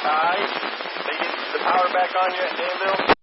Ty, they get the power back on you at Danville?